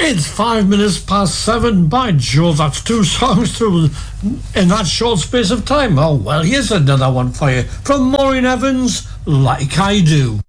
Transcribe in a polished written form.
It's 5 minutes past 7. By Jove, that's two songs through in that short space of time. Oh, well, here's another one for you from Maureen Evans, Like I Do.